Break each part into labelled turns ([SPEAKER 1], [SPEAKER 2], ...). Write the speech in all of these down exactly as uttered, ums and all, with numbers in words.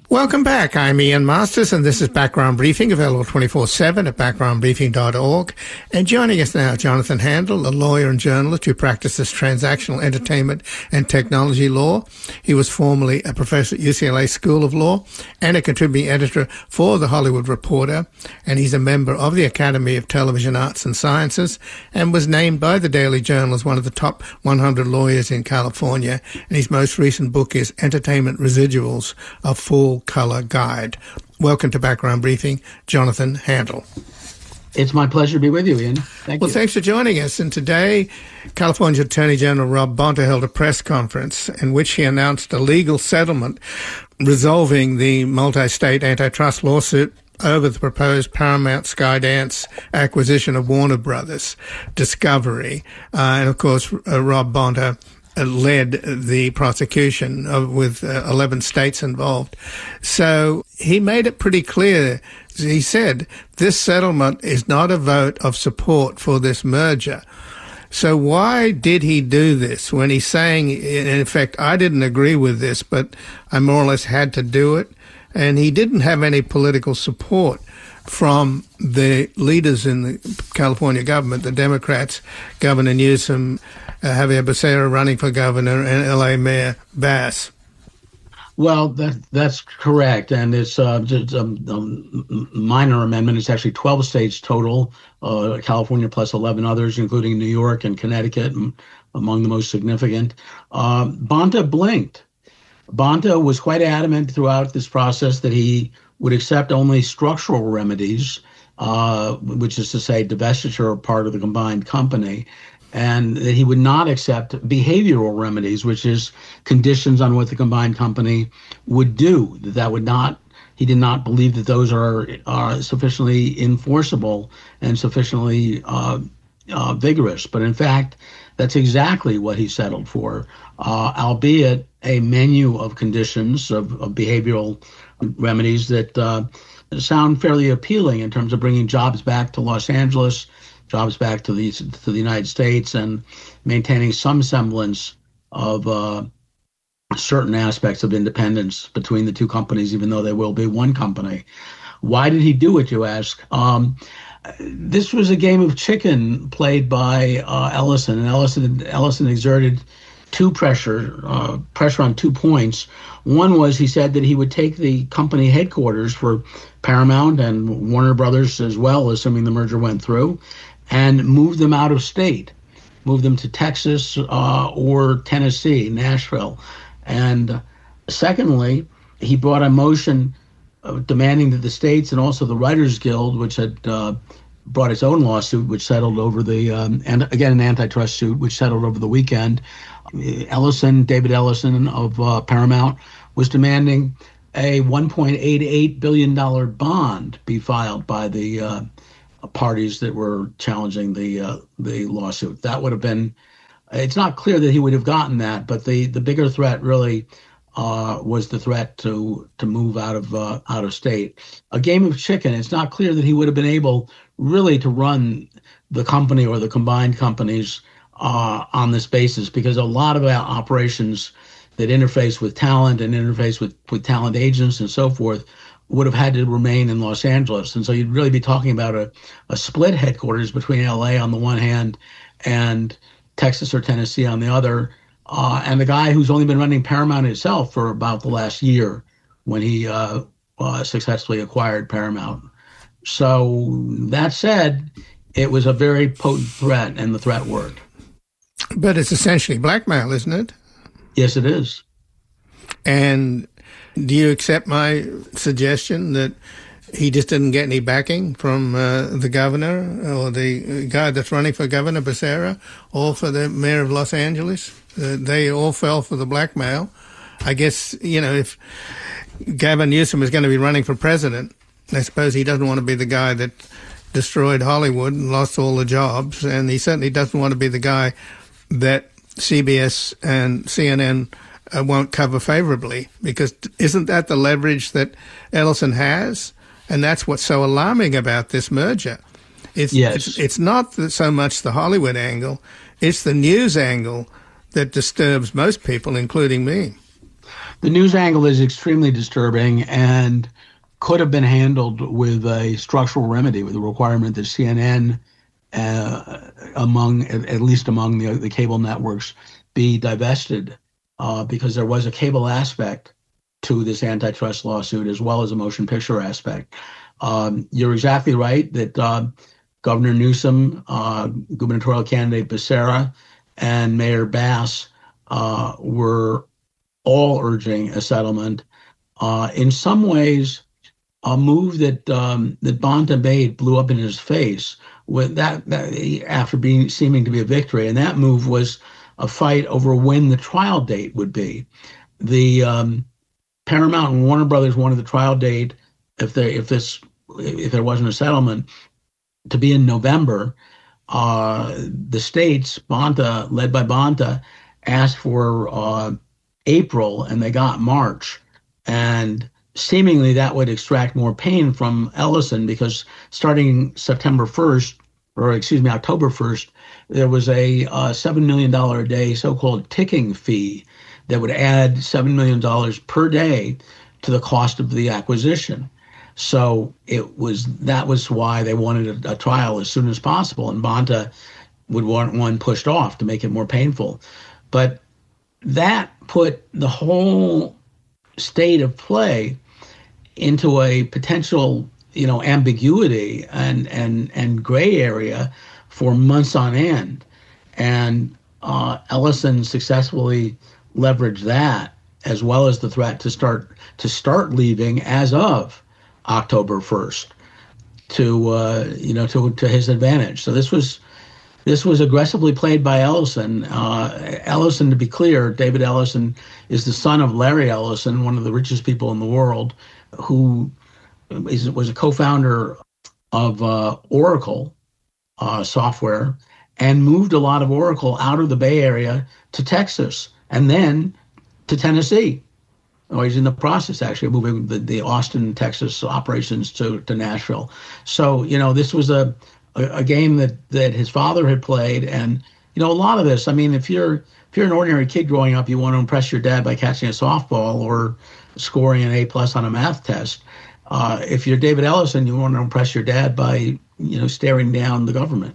[SPEAKER 1] Welcome back. I'm Ian Masters, and this is Background Briefing, available twenty-four seven at background briefing dot org. And joining us now, Jonathan Handel, a lawyer and journalist who practices transactional entertainment and technology law. He was formerly a professor at U C L A School of Law and a contributing editor for The Hollywood Reporter. And he's a member of the Academy of Television Arts and Sciences and was named by the Daily Journal as one of the top one hundred lawyers in California. And his most recent book is Entertainment Residuals, a Full Color Guide. Welcome to Background Briefing, Jonathan Handel.
[SPEAKER 2] It's my pleasure to be with you, Ian. Thank
[SPEAKER 1] well,
[SPEAKER 2] you.
[SPEAKER 1] Well, thanks for joining us. And today, California Attorney General Rob Bonta held a press conference in which he announced a legal settlement resolving the multi-state antitrust lawsuit over the proposed Paramount Skydance acquisition of Warner Brothers Discovery. Uh, and, of course, uh, Rob Bonta led the prosecution of, with uh, eleven states involved. So he made it pretty clear. He said, this settlement is not a vote of support for this merger. So why did he do this when he's saying, in effect, I didn't agree with this, but I more or less had to do it? And he didn't have any political support from the leaders in the California government, the Democrats, Governor Newsom, uh, Javier Becerra running for governor, and L A Mayor Bass.
[SPEAKER 2] Well, that that's correct, and it's uh, just a, a minor amendment. It's actually twelve states total, uh, California plus eleven others, including New York and Connecticut, among the most significant. Uh, Bonta blinked. Bonta was quite adamant throughout this process that he would accept only structural remedies, uh, which is to say divestiture of part of the combined company, and that he would not accept behavioral remedies, which is conditions on what the combined company would do. That that would not, he did not believe that those are, are sufficiently enforceable and sufficiently uh, uh, vigorous. But in fact, that's exactly what he settled for, uh, albeit a menu of conditions of, of behavioral remedies that uh, sound fairly appealing in terms of bringing jobs back to Los Angeles, jobs back to the to the United States, and maintaining some semblance of uh, certain aspects of independence between the two companies, even though they will be one company. Why did he do it, you ask? Um, this was a game of chicken played by uh, Ellison, and Ellison Ellison exerted two pressure uh, pressure on two points. One was he said that he would take the company headquarters for Paramount and Warner Brothers as well, assuming the merger went through, and move them out of state, move them to Texas uh, or Tennessee, Nashville. And secondly, he brought a motion uh, demanding that the states and also the Writers Guild, which had uh, brought its own lawsuit, which settled over the, um, and again, an antitrust suit, which settled over the weekend. Ellison, David Ellison of uh, Paramount, was demanding a one point eight eight billion dollars bond be filed by the uh, parties that were challenging the uh, the lawsuit. That would have been, it's not clear that he would have gotten that, but the, the bigger threat really uh, was the threat to to move out of uh, out of state. A game of chicken. It's not clear that he would have been able really to run the company or the combined companies uh, on this basis, because a lot of our operations that interface with talent and interface with, with talent agents and so forth would have had to remain in Los Angeles. And so you'd really be talking about a, a split headquarters between L A on the one hand and Texas or Tennessee on the other. Uh, and the guy who's only been running Paramount itself for about the last year when he uh, uh, successfully acquired Paramount. So that said, it was a very potent threat, and the threat worked.
[SPEAKER 1] But it's essentially blackmail, isn't it?
[SPEAKER 2] Yes, it is.
[SPEAKER 1] And do you accept my suggestion that he just didn't get any backing from uh, the governor or the guy that's running for governor, Becerra, or for the mayor of Los Angeles? Uh, they all fell for the blackmail. I guess, you know, if Gavin Newsom is going to be running for president, I suppose he doesn't want to be the guy that destroyed Hollywood and lost all the jobs, and he certainly doesn't want to be the guy that C B S and C N N uh, won't cover favorably, because isn't that the leverage that Ellison has? And that's what's so alarming about this merger. It's,
[SPEAKER 2] yes.
[SPEAKER 1] it's, it's not the, so much the Hollywood angle, it's the news angle that disturbs most people, including me.
[SPEAKER 2] The news angle is extremely disturbing and could have been handled with a structural remedy, with the requirement that C N N, uh, among at least among the, the cable networks, be divested, uh, because there was a cable aspect to this antitrust lawsuit as well as a motion picture aspect. Um, you're exactly right that uh, Governor Newsom, uh, gubernatorial candidate Becerra, and Mayor Bass uh, were all urging a settlement. Uh, in some ways, a move that um, that Bonta made blew up in his face with that, that after being seeming to be a victory, and that move was a fight over when the trial date would be. The um, Paramount and Warner Brothers wanted the trial date, if they if this if there wasn't a settlement, to be in November. Uh, the states, Bonta, led by Bonta, asked for uh, April, and they got March. And seemingly that would extract more pain from Ellison, because starting September first, or excuse me, October first, there was a uh, seven million dollars a day so-called ticking fee that would add seven million dollars per day to the cost of the acquisition. So it was that was why they wanted a, a trial as soon as possible, and Bonta would want one pushed off to make it more painful. But that put the whole state of play into a potential, you know, ambiguity and and and gray area for months on end. And uh, Ellison successfully leveraged that, as well as the threat to start to start leaving as of October first, to uh, you know to to his advantage. So this was this was aggressively played by Ellison. Uh, Ellison, to be clear, David Ellison is the son of Larry Ellison, one of the richest people in the world, who is, was a co-founder of uh, Oracle uh, software, and moved a lot of Oracle out of the Bay Area to Texas and then to Tennessee. Or he's in the process, actually, of moving the, the Austin, Texas operations to, to Nashville. So, you know, this was a, a, a game that, that his father had played. And, you know, a lot of this, I mean, if you're if you're an ordinary kid growing up, you want to impress your dad by catching a softball or scoring an A plus on a math test. Uh, if you're David Ellison, you want to impress your dad by, you know, staring down the government.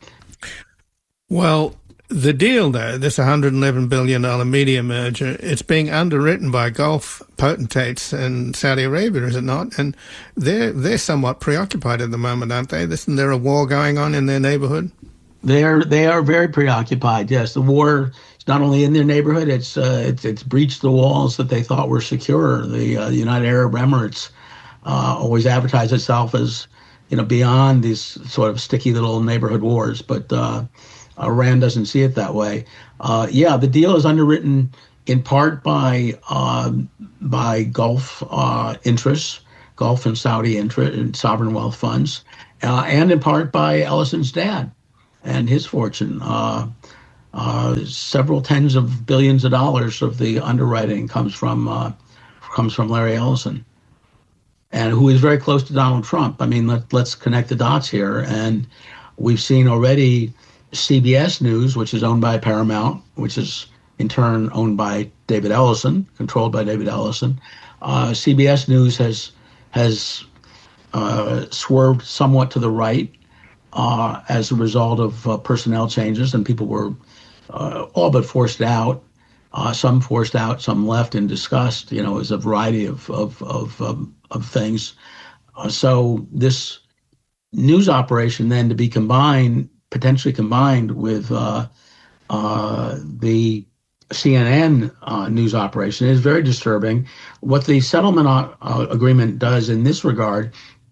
[SPEAKER 1] Well, the deal, though, this one hundred eleven billion dollars media merger, it's being underwritten by Gulf potentates in Saudi Arabia, is it not? And they're they're somewhat preoccupied at the moment, aren't they? Isn't there a war going on in their neighborhood?
[SPEAKER 2] They're they are very preoccupied. Yes, the war is not only in their neighborhood; it's uh, it's it's breached the walls that they thought were secure. The uh, United Arab Emirates uh, always advertised itself as, you know, beyond these sort of sticky little neighborhood wars, but Uh, Iran doesn't see it that way. Uh, yeah, the deal is underwritten in part by uh, by Gulf uh, interests, Gulf and Saudi interest, and sovereign wealth funds, uh, and in part by Ellison's dad and his fortune. Uh, uh, several tens of billions of dollars of the underwriting comes from uh, comes from Larry Ellison, and who is very close to Donald Trump. I mean, let, let's connect the dots here, and we've seen already C B S News, which is owned by Paramount, which is in turn owned by David Ellison, controlled by David Ellison. Uh, C B S News has has uh, swerved somewhat to the right uh, as a result of uh, personnel changes, and people were uh, all but forced out. Uh, some forced out, some left in disgust. You know, it was a variety of of of um, of things. Uh, so this news operation then to be combined. potentially combined with uh, uh, the C N N uh, news operation is very disturbing. What the settlement uh, agreement does in this regard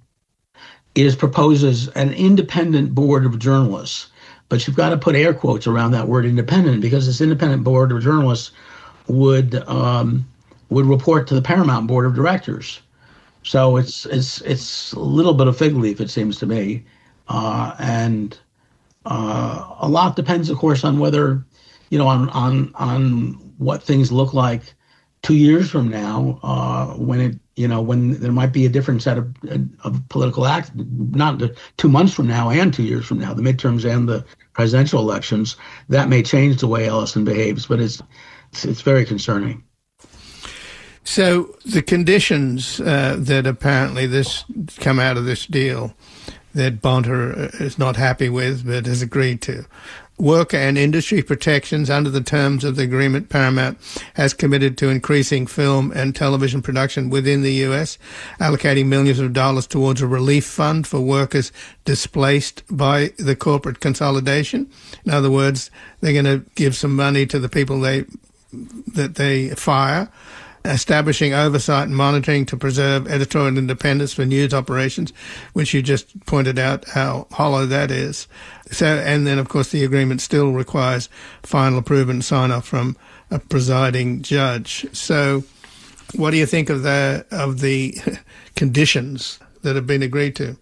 [SPEAKER 2] is proposes an independent board of journalists. But you've got to put air quotes around that word independent, because this independent board of journalists would um, would report to the Paramount board of directors. So it's it's it's a little bit of fig leaf, it seems to me, uh, and Uh, a lot depends, of course, on whether, you know, on on on what things look like two years from now, uh, when it, you know, when there might be a different set of of political act, not the, two months from now and two years from now, the midterms and the presidential elections. That may change the way Ellison behaves, but it's it's, it's very concerning.
[SPEAKER 1] So the conditions uh, that apparently this come out of this deal that Bonta is not happy with but has agreed to. Worker and industry protections under the terms of the agreement. Paramount has committed to increasing film and television production within the U S, allocating millions of dollars towards a relief fund for workers displaced by the corporate consolidation. In other words, they're going to give some money to the people they that they fire, establishing oversight and monitoring to preserve editorial independence for news operations, which you just pointed out how hollow that is. So, and then, of course, the agreement still requires final approval and sign-off from a presiding judge. So what do you think of the, of the conditions that have been agreed to?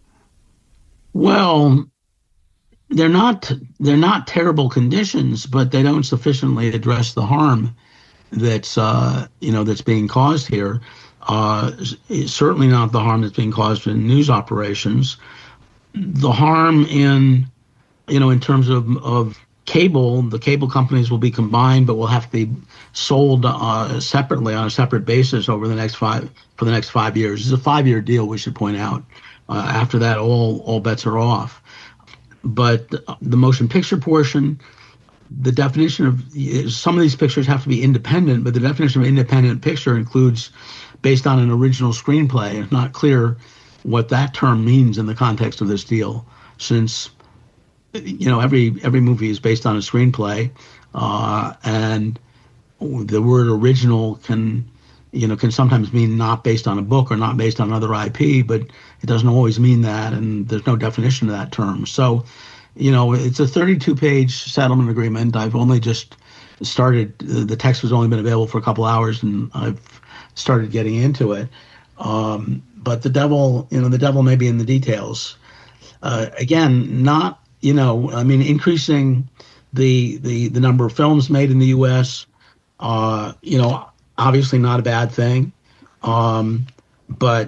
[SPEAKER 2] Well, they're not they're not terrible conditions, but they don't sufficiently address the harm that's uh, you know that's being caused here. Uh, it's certainly not the harm that's being caused in news operations. The harm in you know in terms of of cable, the cable companies will be combined, but will have to be sold uh, separately on a separate basis over the next five for the next five years. It's a five-year deal, we should point out. Uh, after that, all all bets are off. But the motion picture portion, the definition of some of these pictures have to be independent, but the definition of independent picture includes based on an original screenplay. It's not clear what that term means in the context of this deal, since you know every every movie is based on a screenplay, uh, and the word original can you know can sometimes mean not based on a book or not based on other I P, but it doesn't always mean that, and there's no definition of that term. So, you know, it's a thirty-two page settlement agreement. I've only just started, the text has only been available for a couple hours, and I've started getting into it. Um, but the devil, you know, the devil may be in the details. Uh, again, not, you know, I mean, increasing the the the number of films made in the U S, uh, you know, obviously not a bad thing, um, but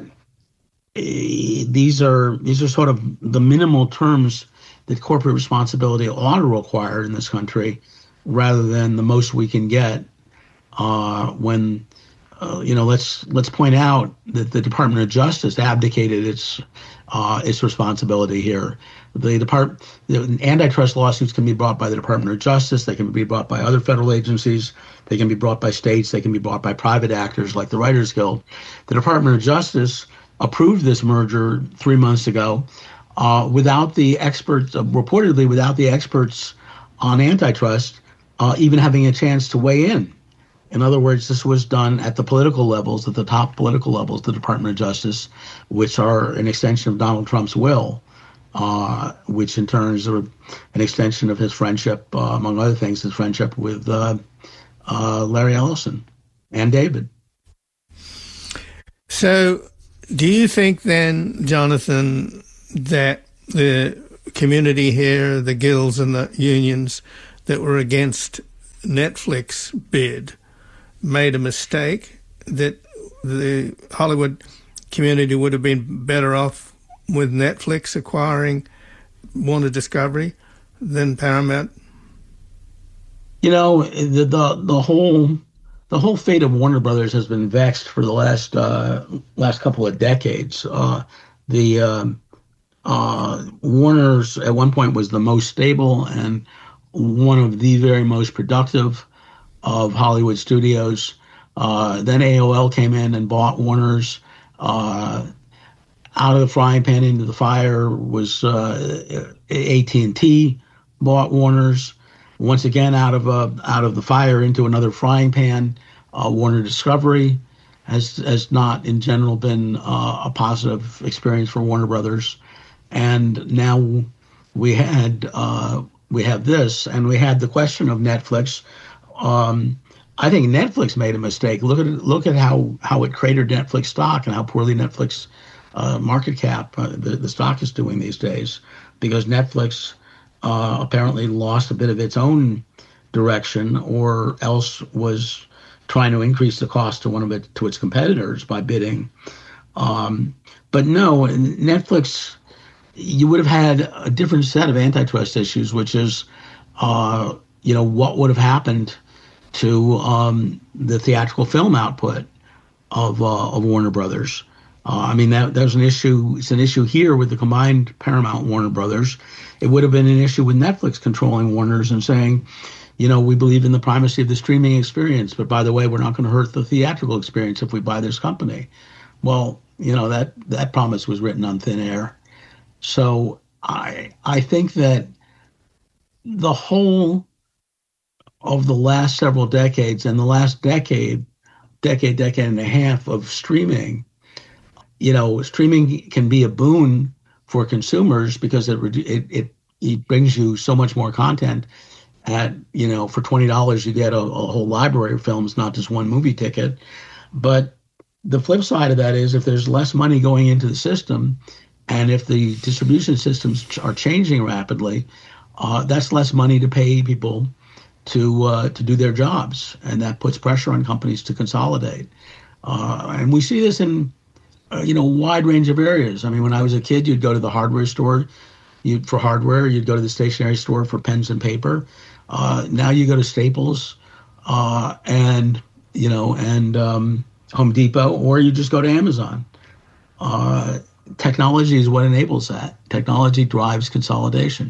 [SPEAKER 2] these are these are sort of the minimal terms that corporate responsibility ought to require in this country, rather than the most we can get. Uh, when uh, you know, let's let's point out that the Department of Justice abdicated its uh, its responsibility here. The depart the antitrust lawsuits can be brought by the Department of Justice. They can be brought by other federal agencies. They can be brought by states. They can be brought by private actors like the Writers Guild. The Department of Justice approved this merger three months ago uh, without the experts, uh, reportedly without the experts on antitrust uh, even having a chance to weigh in. In other words, this was done at the political levels, at the top political levels, the Department of Justice, which are an extension of Donald Trump's will, uh, which in turn is an extension of his friendship, uh, among other things, his friendship with uh, uh, Larry Ellison and David.
[SPEAKER 1] So, do you think then, Jonathan, that the community here, the guilds and the unions that were against Netflix bid made a mistake, that the Hollywood community would have been better off with Netflix acquiring Warner Discovery than Paramount?
[SPEAKER 2] You know, the the, the whole the whole fate of Warner Brothers has been vexed for the last uh, last couple of decades. Uh, the um, uh, Warner's at one point was the most stable and one of the very most productive of Hollywood studios. Uh, then A O L came in and bought Warner's. Uh, out of the frying pan into the fire was uh, A T and T bought Warner's. Once again, out of a, out of the fire into another frying pan, uh, Warner Discovery has has not, in general, been uh, a positive experience for Warner Brothers. And now we had uh, we have this, and we had the question of Netflix. Um, I think Netflix made a mistake. Look at look at how how it cratered Netflix stock and how poorly Netflix uh, market cap uh, the, the stock is doing these days, because Netflix Uh, apparently lost a bit of its own direction, or else was trying to increase the cost to one of it to its competitors by bidding. Um, but no, Netflix, you would have had a different set of antitrust issues, which is, uh, you know, what would have happened to um, the theatrical film output. of uh, of Warner Brothers. Uh, I mean, that there's an issue. It's an issue here with the combined Paramount Warner Brothers. It would have been an issue with Netflix controlling Warner's and saying, you know, we believe in the primacy of the streaming experience, but by the way, we're not going to hurt the theatrical experience if we buy this company. Well, you know, that that promise was written on thin air. So I I think that the whole of the last several decades and the last decade, decade, decade and a half of streaming, you know, streaming can be a boon for consumers because it it it, it brings you so much more content. At, you know, for twenty dollars, you get a, a whole library of films, not just one movie ticket. But the flip side of that is if there's less money going into the system and if the distribution systems are changing rapidly, uh, that's less money to pay people to uh, to do their jobs. And that puts pressure on companies to consolidate. Uh, and we see this in, uh, you know, a wide range of areas. I mean, when I was a kid, you'd go to the hardware store you'd, for hardware. You'd go to the stationery store for pens and paper. Uh, now you go to Staples uh, and, you know, and um, Home Depot, or you just go to Amazon. Uh, technology is what enables that. Technology drives consolidation.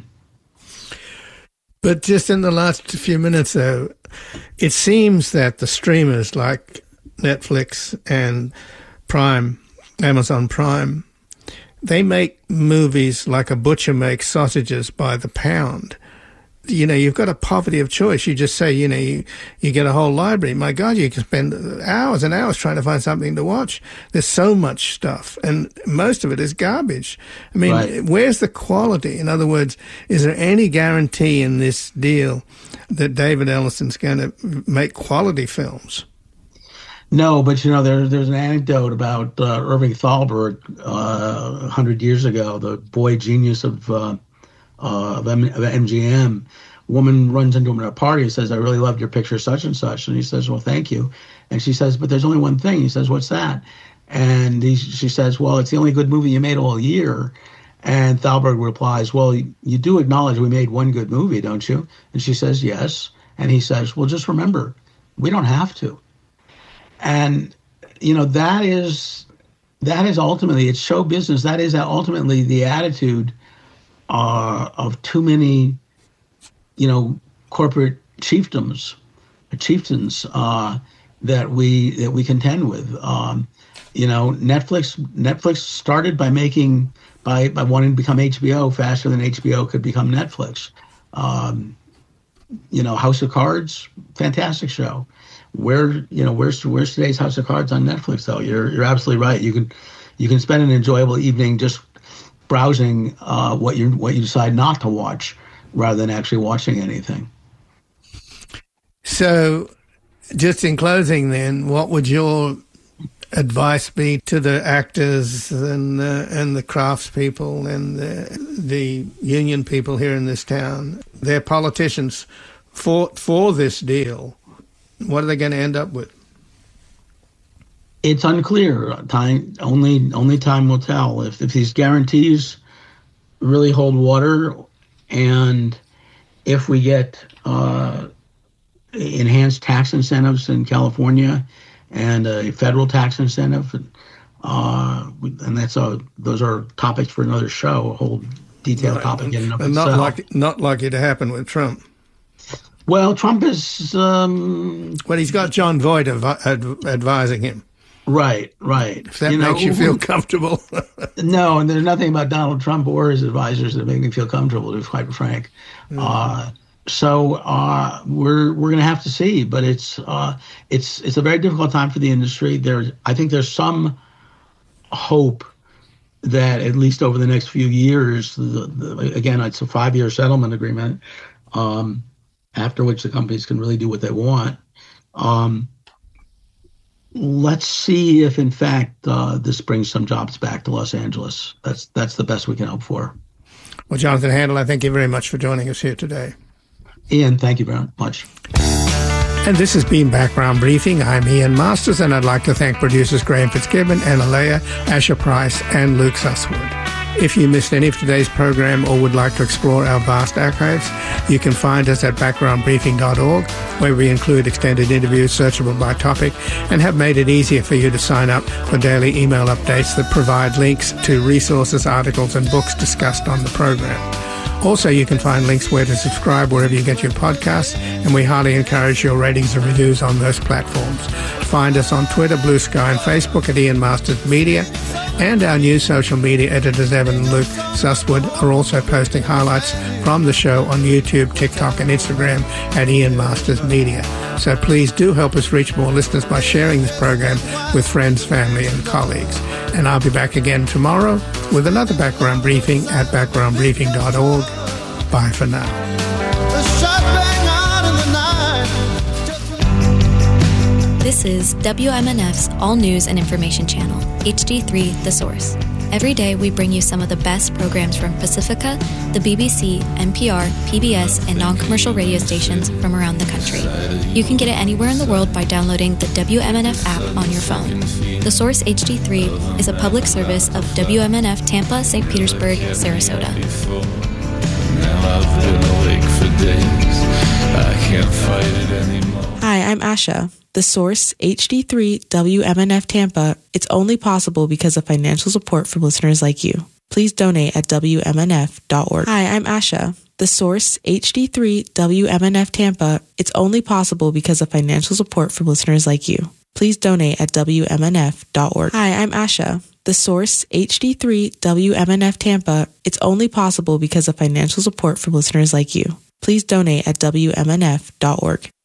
[SPEAKER 1] But just in the last few minutes, though, it seems that the streamers like Netflix and Prime, Amazon Prime, they make movies like a butcher makes sausages by the pound. You know, you've got a poverty of choice. You just say, you know, you, you get a whole library. My God, you can spend hours and hours trying to find something to watch. There's so much stuff, and most of it is garbage. I mean, right. Where's the quality? In other words, is there any guarantee in this deal that David Ellison's going to make quality films?
[SPEAKER 2] No, but, you know, there, there's an anecdote about uh, Irving Thalberg uh, one hundred years ago, the boy genius of uh, Uh, of, M- of M G M. Woman runs into him at a party and says, I really loved your picture, such and such. And he says, well, thank you. And she says, but there's only one thing. He says, what's that? And he, she says, well, it's the only good movie you made all year. And Thalberg replies, well, you, you do acknowledge we made one good movie, don't you? And she says, yes. And he says, well, just remember, we don't have to. And, you know, that is, that is ultimately, it's show business. That is ultimately the attitude Uh, of too many, you know, corporate chiefdoms, chieftains uh, that we that we contend with. Um, you know, Netflix Netflix started by making by by wanting to become H B O faster than H B O could become Netflix. Um, you know, House of Cards, fantastic show. Where you know where's where's today's House of Cards on Netflix though? You're you're absolutely right. You can you can spend an enjoyable evening just browsing uh, what you what you decide not to watch rather than actually watching anything.
[SPEAKER 1] So, just in closing then, what would your advice be to the actors and the, and the craftspeople and the, the union people here in this town? Their politicians fought for this deal. What are they going to end up with? It's
[SPEAKER 2] unclear. Time only only time will tell. If if these guarantees really hold water, and if we get uh, enhanced tax incentives in California and a federal tax incentive, uh, and that's a those are topics for another show, a whole detailed right. topic in and of
[SPEAKER 1] but
[SPEAKER 2] itself.
[SPEAKER 1] Not like not likely to happen with Trump.
[SPEAKER 2] Well, Trump is. Um,
[SPEAKER 1] well, he's got John Voight adv- adv- advising him.
[SPEAKER 2] Right, right.
[SPEAKER 1] If that you makes know, you feel comfortable.
[SPEAKER 2] No, and there's nothing about Donald Trump or his advisors that make me feel comfortable, to be quite frank. Mm. Uh, so uh, we're we're going to have to see, but it's uh, it's it's a very difficult time for the industry. There, I think there's some hope that at least over the next few years, the, the, again, it's a five-year settlement agreement, um, after which the companies can really do what they want. Um, Let's see if, in fact, uh, this brings some jobs back to Los Angeles. That's that's the best we can hope for.
[SPEAKER 1] Well, Jonathan Handel, I thank you very much for joining us here today.
[SPEAKER 2] Ian, thank you very much.
[SPEAKER 1] And this has been Background Briefing. I'm Ian Masters, and I'd like to thank producers Graham Fitzgibbon, Anna Leah, Asher Price, and Luke Susswood. If you missed any of today's program or would like to explore our vast archives, you can find us at background briefing dot org, where we include extended interviews searchable by topic and have made it easier for you to sign up for daily email updates that provide links to resources, articles and books discussed on the program. Also, you can find links where to subscribe wherever you get your podcasts, and we highly encourage your ratings and reviews on those platforms. Find us on Twitter, Blue Sky and Facebook at Ian Masters Media, and our new social media editors, Evan and Luke Susswood, are also posting highlights from the show on YouTube, TikTok and Instagram at Ian Masters Media. So please do help us reach more listeners by sharing this program with friends, family and colleagues. And I'll be back again tomorrow with another background briefing at background briefing dot org. Bye for now.
[SPEAKER 3] This is W M N F's All News and Information Channel, H D three The Source. Every day we bring you some of the best programs from Pacifica, the B B C, N P R, P B S, and non-commercial radio stations from around the country. You can get it anywhere in the world by downloading the W M N F app on your phone. The Source H D three is a public service of W M N F Tampa, Saint Petersburg, Sarasota.
[SPEAKER 4] Now I've been awake for days. I can't fight it anymore.
[SPEAKER 5] Hi, I'm Asha. The Source H D three W M N F Tampa. It's only possible because of financial support from listeners like you. Please donate at W M N F dot org. Hi, I'm Asha. The Source H D three W M N F Tampa. It's only possible because of financial support from listeners like you. Please donate at W M N F dot org. Hi, I'm Asha. The Source H D three W M N F Tampa. It's only possible because of financial support from listeners like you. Please donate at W M N F dot org.